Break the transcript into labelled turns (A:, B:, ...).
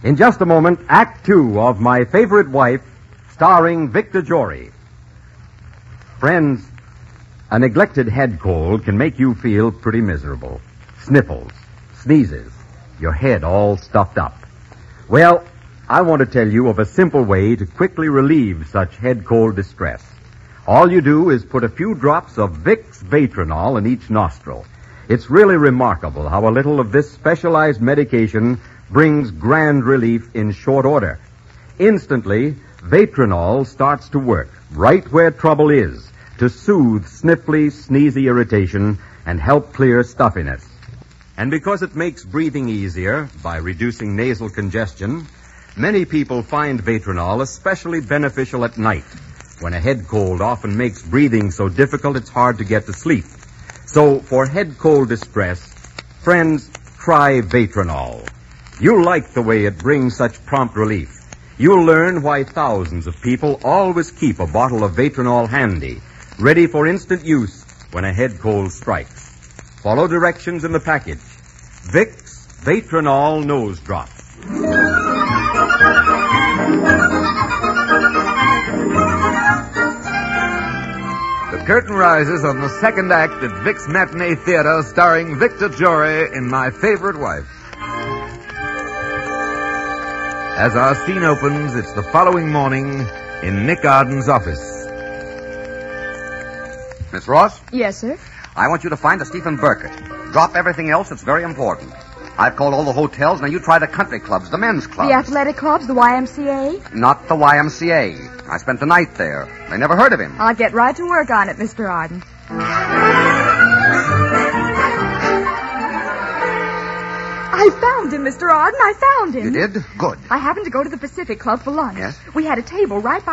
A: In just a moment, Act Two of My Favorite Wife, starring Victor Jory. Friends, a neglected head cold can make you feel pretty miserable. Sniffles, sneezes, your head all stuffed up. Well, I want to tell you of a simple way to quickly relieve such head cold distress. All you do is put a few drops of Vicks Vatronol in each nostril. It's really remarkable how a little of this specialized medication brings grand relief in short order. Instantly, Vatronol starts to work right where trouble is to soothe sniffly, sneezy irritation and help clear stuffiness. And because it makes breathing easier by reducing nasal congestion, many people find Vatronol especially beneficial at night, when a head cold often makes breathing so difficult it's hard to get to sleep. So, for head cold distress, friends, try Vatronol. You'll like the way it brings such prompt relief. You'll learn why thousands of people always keep a bottle of Vatronol handy, ready for instant use when a head cold strikes. Follow directions in the package. Vicks Vatronol Nose Drop.
B: The curtain rises on the second act at Vic's Matinee Theater, starring Victor Jory in My Favorite Wife. As our scene opens, it's the following morning in Nick Arden's office.
C: Miss Ross?
D: Yes, sir?
C: I want you to find a Stephen Burkett. Drop everything else. It's very important. I've called all the hotels. Now you try the country clubs, the men's clubs.
D: The athletic clubs, the YMCA?
C: Not the YMCA. I spent the night there. They never heard of him.
D: I'll get right to work on it, Mr. Arden. I found him, Mr. Arden. I found him.
C: You did? Good.
D: I happened to go to the Pacific Club for lunch.
C: Yes?
D: We had a table right by